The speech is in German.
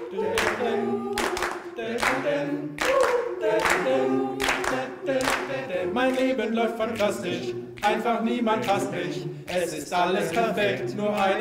Mein Leben läuft fantastisch, einfach niemand hasst mich. Es ist alles perfekt, nur eine